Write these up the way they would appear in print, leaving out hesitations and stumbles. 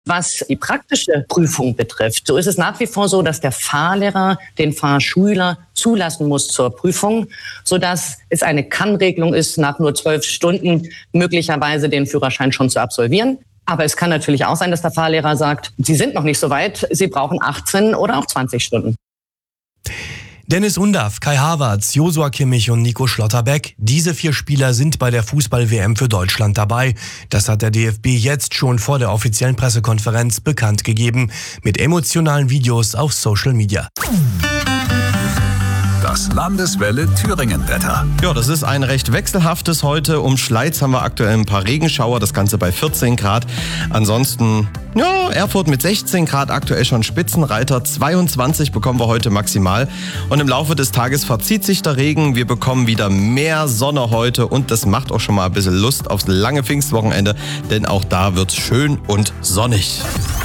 Was die praktische Prüfung betrifft, so ist es nach wie vor so, dass der Fahrlehrer den Fahrschüler zulassen muss zur Prüfung, sodass es eine Kann-Regelung ist, nach nur 12 Stunden möglicherweise den Führerschein schon zu absolvieren. Aber es kann natürlich auch sein, dass der Fahrlehrer sagt, Sie sind noch nicht so weit, Sie brauchen 18 oder auch 20 Stunden. Dennis Undaff, Kai Havertz, Joshua Kimmich und Nico Schlotterbeck. Diese 4 Spieler sind bei der Fußball-WM für Deutschland dabei. Das hat der DFB jetzt schon vor der offiziellen Pressekonferenz bekannt gegeben. Mit emotionalen Videos auf Social Media. Das Landeswelle Thüringen-Wetter. Ja, das ist ein recht wechselhaftes heute. Um Schleiz haben wir aktuell ein paar Regenschauer, das Ganze bei 14 Grad. Ansonsten, ja, Erfurt mit 16 Grad aktuell schon Spitzenreiter. 22 bekommen wir heute maximal. Und im Laufe des Tages verzieht sich der Regen. Wir bekommen wieder mehr Sonne heute und das macht auch schon mal ein bisschen Lust aufs lange Pfingstwochenende, denn auch da wird's schön und sonnig.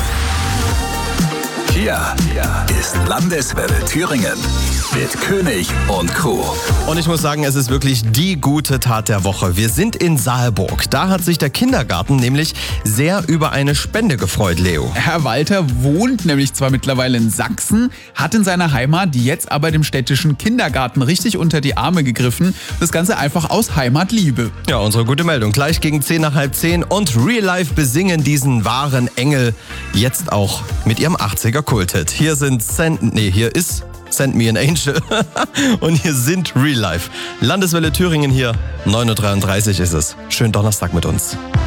Hier ist Landeswelle Thüringen mit König und Kuh. Und ich muss sagen, es ist wirklich die gute Tat der Woche. Wir sind in Saalburg. Da hat sich der Kindergarten nämlich sehr über eine Spende gefreut, Leo. Herr Walter wohnt nämlich zwar mittlerweile in Sachsen, hat in seiner Heimat jetzt aber dem städtischen Kindergarten richtig unter die Arme gegriffen. Das Ganze einfach aus Heimatliebe. Ja, unsere gute Meldung. Gleich gegen 10 nach halb 10 und Real Life besingen diesen wahren Engel jetzt auch mit ihrem 80er Kulthit. Hier ist Send Me an Angel und hier sind Real Life. Landeswelle Thüringen hier, 9.33 Uhr ist es. Schönen Donnerstag mit uns.